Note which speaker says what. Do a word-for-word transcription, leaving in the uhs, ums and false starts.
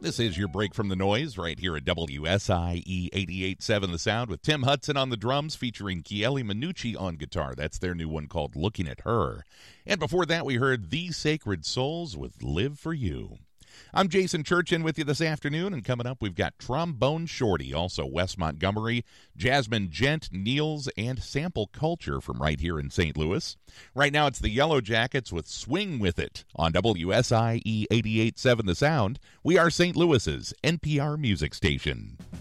Speaker 1: This is your break from the noise right here at W S I E eighty-eight point seven The Sound with Tim Hudson on the drums featuring Chieli Minucci on guitar. That's their new one called Looking at Her. And before that, we heard The Sacred Souls with Live for You. I'm Jason Churchin with you this afternoon, and coming up, we've got Trombone Shorty, also Wes Montgomery, Jasmine Gent, Niels, and Sample Culture from right here in Saint Louis. Right now, it's the Yellow Jackets with Swing With It on W S I E eighty-eight point seven The Sound. We are Saint Louis's N P R music station.